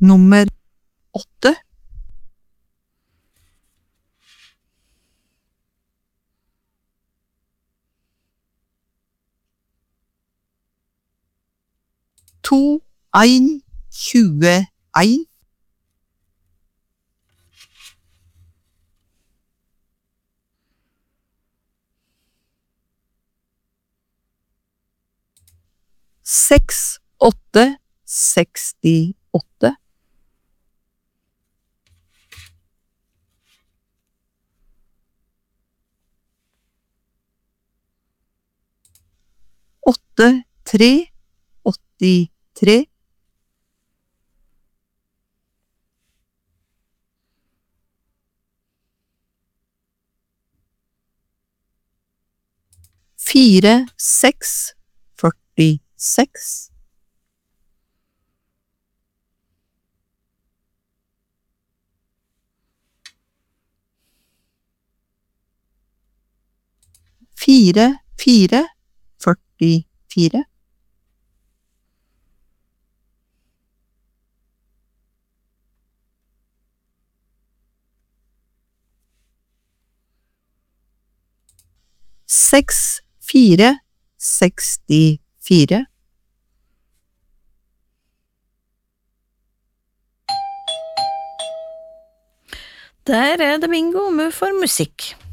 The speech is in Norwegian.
Nummer 8. To, ein, 21. Seks, 8, 68. Åtte, 3, 83. Fire, 6, 46. Fire, 4, 44. Seks, 4, 64. Der det bingo med for musikk.